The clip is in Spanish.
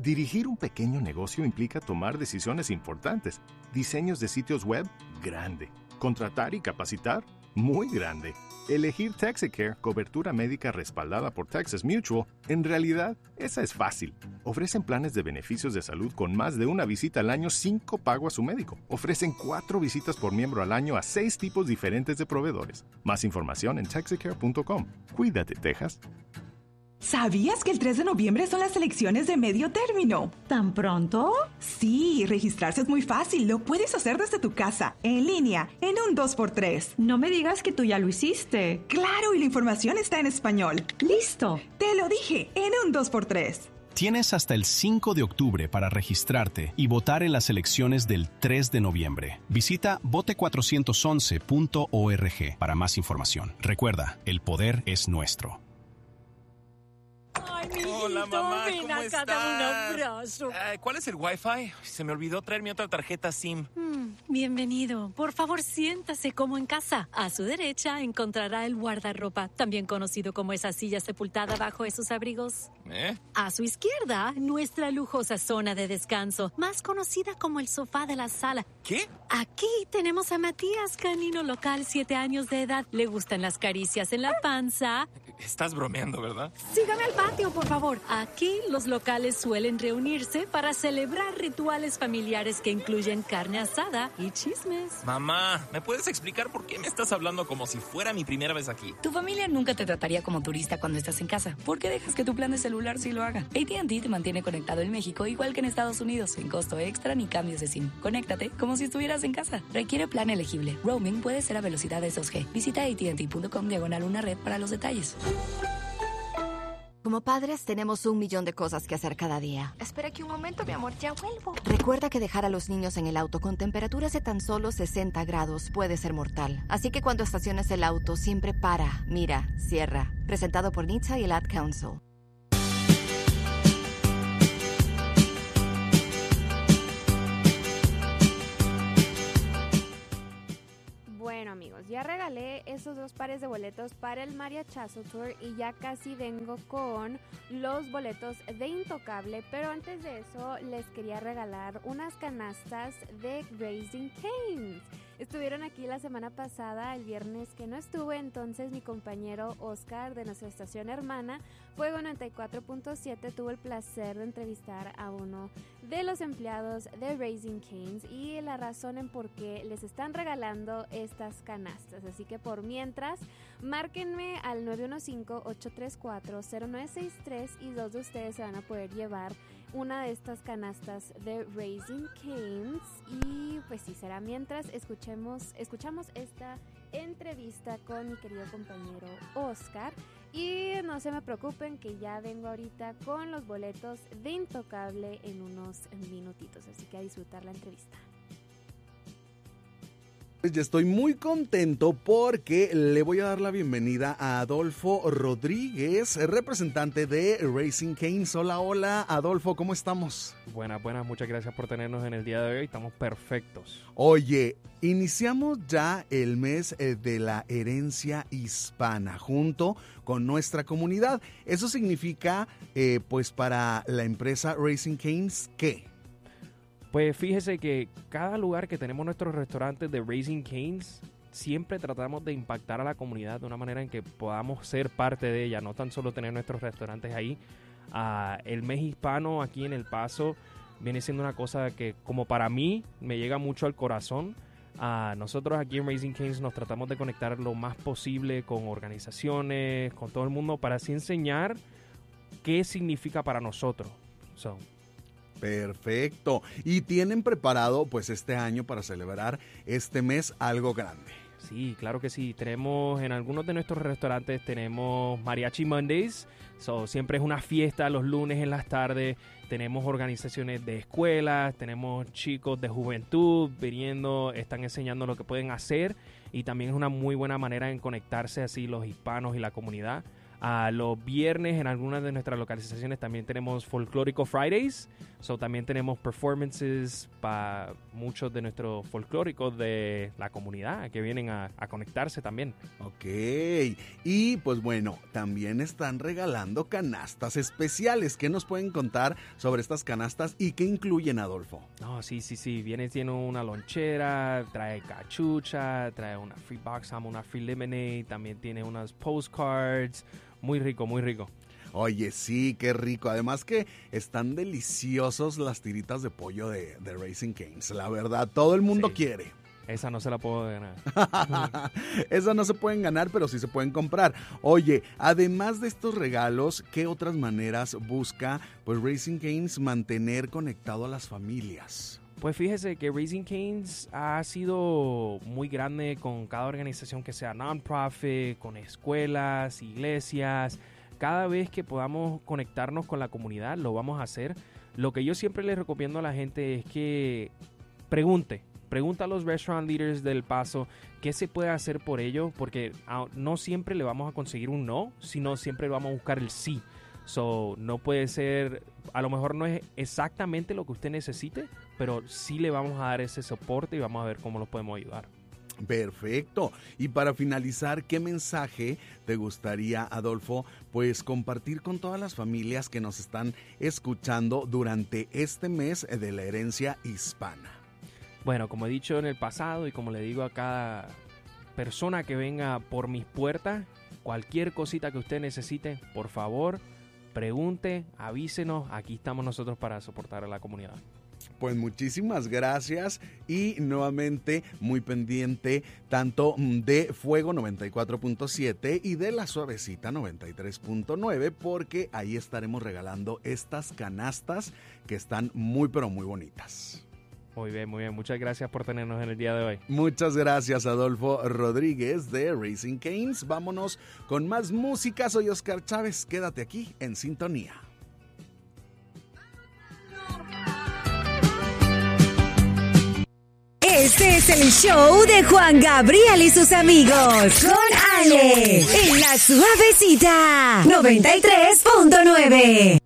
Dirigir un pequeño negocio implica tomar decisiones importantes. Diseños de sitios web, grande. Contratar y capacitar, muy grande. Elegir Texicare, cobertura médica respaldada por Texas Mutual, en realidad, esa es fácil. Ofrecen planes de beneficios de salud con más de una visita al año sin copago a su médico. Ofrecen 4 visitas por miembro al año a 6 tipos diferentes de proveedores. Más información en texicare.com. Cuídate, Texas. ¿Sabías que el 3 de noviembre son las elecciones de medio término? ¿Tan pronto? Sí, registrarse es muy fácil. Lo puedes hacer desde tu casa, en línea, en un 2x3. No me digas que tú ya lo hiciste. Claro, y la información está en español. ¡Listo! Te lo dije, en un 2x3. Tienes hasta el 5 de octubre para registrarte y votar en las elecciones del 3 de noviembre. Visita vote411.org para más información. Recuerda, el poder es nuestro. Ay, mijito, hola, mamá, ven ¿cómo acá, estás? dame un abrazo. ¿Cuál es el Wi-Fi? Se me olvidó traerme otra tarjeta SIM. Bienvenido. Por favor, siéntase como en casa. A su derecha encontrará el guardarropa, también conocido como esa silla sepultada bajo esos abrigos. A su izquierda, nuestra lujosa zona de descanso, más conocida como el sofá de la sala. ¿Qué? Aquí tenemos a Matías, canino local, 7 años de edad. Le gustan las caricias en la panza. Estás bromeando, ¿verdad? Sígame al patio, por favor. Aquí los locales suelen reunirse para celebrar rituales familiares que incluyen carne asada y chismes. Mamá, ¿me puedes explicar por qué me estás hablando como si fuera mi primera vez aquí? Tu familia nunca te trataría como turista cuando estás en casa. ¿Por qué dejas que tu plan de celular sí lo haga? AT&T te mantiene conectado en México igual que en Estados Unidos, sin costo extra ni cambios de SIM. Conéctate como si estuvieras en casa. Requiere plan elegible. Roaming puede ser a velocidades 2G. Visita AT&T.com/una red para los detalles. Como padres tenemos 1.000.000 de cosas que hacer cada día. Espera aquí un momento, mi amor, ya vuelvo. Recuerda que dejar a los niños en el auto con temperaturas de tan solo 60 grados puede ser mortal. Así que cuando estaciones el auto, siempre para, mira, cierra. Presentado por NHTSA y el Ad Council. Bueno, amigos, ya regalé esos 2 pares de boletos para el Mariachazo Tour y ya casi vengo con los boletos de Intocable, pero antes de eso les quería regalar unas canastas de Raising Cane's. Estuvieron aquí la semana pasada, el viernes que no estuve, entonces mi compañero Oscar de nuestra estación hermana, Fuego 94.7, tuvo el placer de entrevistar a uno de los empleados de Raising Cane's y la razón en por qué les están regalando estas canastas. Así que por mientras, márquenme al 915-834-0963 y 2 de ustedes se van a poder llevar una de estas canastas de Raising Cane's. Y pues sí, será mientras escuchamos esta entrevista con mi querido compañero Oscar. Y no se me preocupen que ya vengo ahorita con los boletos de Intocable en unos minutitos, así que a disfrutar la entrevista. Ya estoy muy contento porque le voy a dar la bienvenida a Adolfo Rodríguez, representante de Raising Cane's. Hola, hola, Adolfo, ¿cómo estamos? Buenas, muchas gracias por tenernos en el día de hoy, estamos perfectos. Oye, iniciamos ya el mes de la herencia hispana junto con nuestra comunidad. Eso significa, pues para la empresa Raising Cane's, ¿qué? Pues fíjese que cada lugar que tenemos nuestros restaurantes de Raising Cane's, siempre tratamos de impactar a la comunidad de una manera en que podamos ser parte de ella, no tan solo tener nuestros restaurantes ahí. El mes hispano aquí en El Paso viene siendo una cosa que, como para mí, me llega mucho al corazón. Nosotros aquí en Raising Cane's nos tratamos de conectar lo más posible con organizaciones, con todo el mundo, para así enseñar qué significa para nosotros. Perfecto. Y tienen preparado pues este año para celebrar este mes algo grande. Sí, claro que sí. Tenemos en algunos de nuestros restaurantes tenemos Mariachi Mondays. Siempre es una fiesta los lunes en las tardes. Tenemos organizaciones de escuelas, tenemos chicos de juventud viniendo, están enseñando lo que pueden hacer y también es una muy buena manera en conectarse así los hispanos y la comunidad. Los viernes en algunas de nuestras localizaciones también tenemos Folclórico Fridays. También tenemos performances para muchos de nuestros folclóricos de la comunidad que vienen a conectarse también. Ok, y pues bueno, también están regalando canastas especiales. ¿Qué nos pueden contar sobre estas canastas y qué incluyen, Adolfo? Sí. Tiene una lonchera, trae cachucha, trae una free box, una free lemonade, también tiene unas postcards. Muy rico, muy rico. Oye, sí, qué rico. Además que están deliciosos las tiritas de pollo de Raising Cane's. La verdad, todo el mundo quiere. Esa no se la puedo ganar. Esa no se pueden ganar, pero sí se pueden comprar. Oye, además de estos regalos, ¿qué otras maneras busca pues Raising Cane's mantener conectado a las familias? Pues fíjese que Raising Cane's ha sido muy grande con cada organización que sea non-profit, con escuelas, iglesias. Cada vez que podamos conectarnos con la comunidad, lo vamos a hacer. Lo que yo siempre les recomiendo a la gente es que pregunta a los restaurant leaders del Paso qué se puede hacer por ellos, porque no siempre le vamos a conseguir un no, sino siempre vamos a buscar el sí. No puede ser, a lo mejor no es exactamente lo que usted necesite, pero sí le vamos a dar ese soporte y vamos a ver cómo los podemos ayudar. Perfecto. Y para finalizar, ¿qué mensaje te gustaría, Adolfo, pues compartir con todas las familias que nos están escuchando durante este mes de la herencia hispana? Bueno, como he dicho en el pasado y como le digo a cada persona que venga por mis puertas, cualquier cosita que usted necesite, por favor, pregunte, avísenos, aquí estamos nosotros para soportar a la comunidad. Pues muchísimas gracias y nuevamente muy pendiente tanto de Fuego 94.7 y de La Suavecita 93.9 porque ahí estaremos regalando estas canastas que están muy pero muy bonitas. Muy bien. Muchas gracias por tenernos en el día de hoy. Muchas gracias, Adolfo Rodríguez de Raising Cane's. Vámonos con más música. Soy Oscar Chávez. Quédate aquí en sintonía. Este es el show de Juan Gabriel y sus amigos. Con Ale. En La Suavecita 93.9.